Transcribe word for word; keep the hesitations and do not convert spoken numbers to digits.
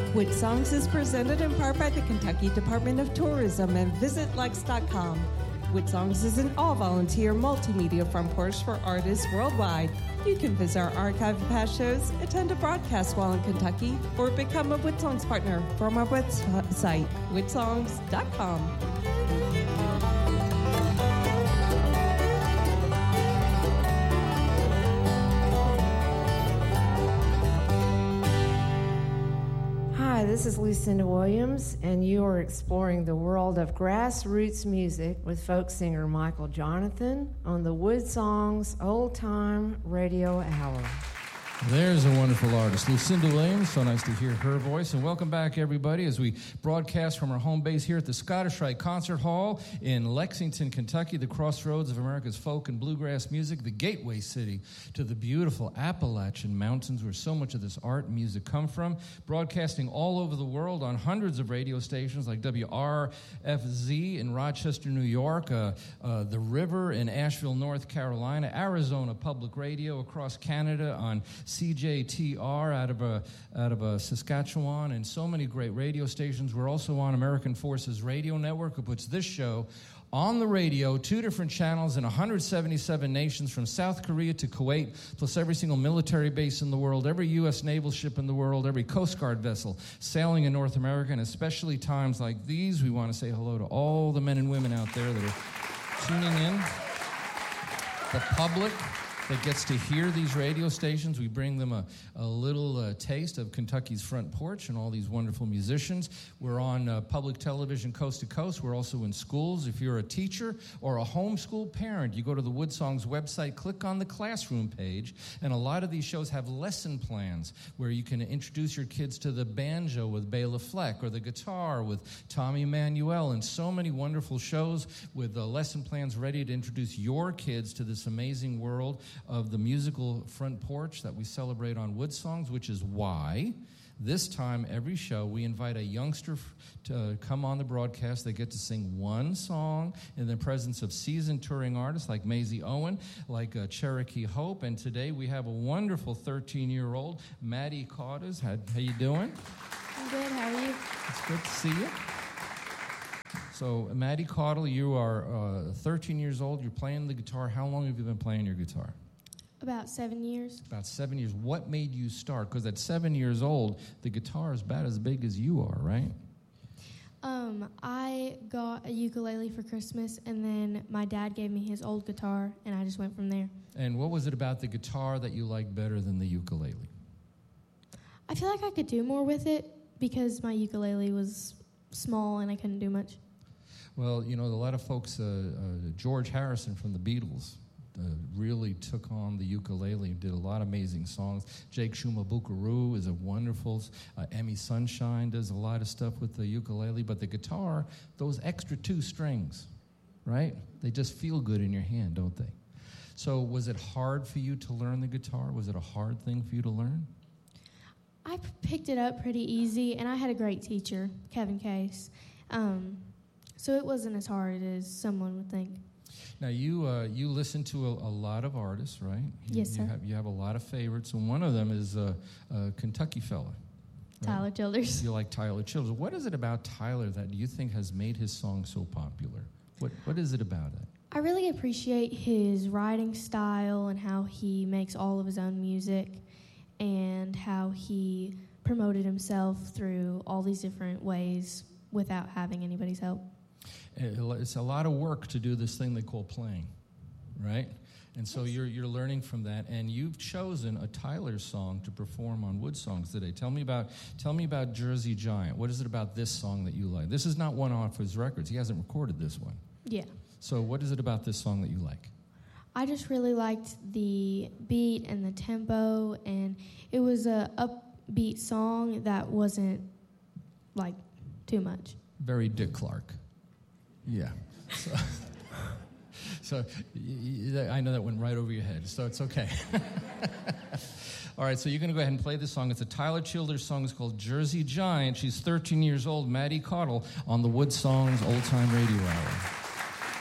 Wood Songs is presented in part by the Kentucky Department of Tourism and Visit Lex dot com. Wood Songs is an all-volunteer multimedia front porch for artists worldwide. You can visit our archive of past shows, attend a broadcast while in Kentucky, or become a Wood Songs partner from our website, wood songs dot com. Hi, this is Lucinda Williams, and you are exploring the world of grassroots music with folk singer Michael Jonathan on the Wood Songs Old Time Radio Hour. There's a wonderful artist, Lucinda Williams. So nice to hear her voice. And welcome back, everybody, as we broadcast from our home base here at the Scottish Rite Concert Hall in Lexington, Kentucky, the crossroads of America's folk and bluegrass music, the gateway city to the beautiful Appalachian Mountains, where so much of this art and music come from. Broadcasting all over the world on hundreds of radio stations like W R F Z in Rochester, New York, uh, uh, The River in Asheville, North Carolina, Arizona Public Radio across Canada on C J T R out of a, out of a Saskatchewan, and so many great radio stations. We're also on American Forces Radio Network, who puts this show on the radio, two different channels in one hundred seventy-seven nations, from South Korea to Kuwait, plus every single military base in the world, every U S naval ship in the world, every Coast Guard vessel sailing in North America, and especially times like these, we want to say hello to all the men and women out there that are tuning in, the public that gets to hear these radio stations. We bring them a, a little uh, taste of Kentucky's front porch and all these wonderful musicians. We're on uh, public television coast to coast. We're also in schools. If you're a teacher or a homeschool parent, you go to the Wood Songs website, click on the classroom page, and a lot of these shows have lesson plans where you can introduce your kids to the banjo with Bela Fleck or the guitar with Tommy Emmanuel, and so many wonderful shows with uh, lesson plans ready to introduce your kids to this amazing world of the musical front porch that we celebrate on Wood Songs, which is why this time every show we invite a youngster to uh, come on the broadcast. They get to sing one song in the presence of seasoned touring artists like Maisie Owen, like uh, Cherokee Hope, and today we have a wonderful thirteen-year-old, Maddie Caudas. How, how you doing? I'm good. How are you? It's good to see you. So, Maddie Caudle, you are uh, thirteen years old. You're playing the guitar. How long have you been playing your guitar? About seven years. About seven years. What made you start? Because at seven years old, the guitar is about as big as you are, right? Um, I got a ukulele for Christmas, and then my dad gave me his old guitar, and I just went from there. And what was it about the guitar that you liked better than the ukulele? I feel like I could do more with it because my ukulele was small and I couldn't do much. Well, you know, a lot of folks, uh, uh, George Harrison from the Beatles, Uh, really took on the ukulele and did a lot of amazing songs. Jake Shumabukaru is a wonderful, uh, Emmy Sunshine does a lot of stuff with the ukulele, but the guitar, those extra two strings, right? They just feel good in your hand, don't they? So was it hard for you to learn the guitar? Was it a hard thing for you to learn? I p- picked it up pretty easy, and I had a great teacher, Kevin Case. Um, so it wasn't as hard as someone would think. Now, you uh, you listen to a, a lot of artists, right? You, Yes, sir. You have, you have a lot of favorites, and one of them is a, a Kentucky fella. Right? Tyler Childers. You like Tyler Childers. What is it about Tyler that you think has made his song so popular? What What is it about it? I really appreciate his writing style and how he makes all of his own music and how he promoted himself through all these different ways without having anybody's help. It's a lot of work to do this thing they call playing, right? And so you're you're learning from that, and you've chosen a Tyler song to perform on Wood Songs today. Tell me about tell me about Jersey Giant. What is it about this song that you like? This is not one off his records. He hasn't recorded this one. Yeah. So what is it about this song that you like? I just really liked the beat and the tempo, and it was a upbeat song that wasn't like too much. Very Dick Clark. Yeah. So, so y- y- I know that went right over your head, so it's okay. All right, so you're going to go ahead and play this song. It's a Tyler Childers song. It's called Jersey Giant. She's thirteen years old, Maddie Caudle, on the Wood Songs Old Time Radio Hour.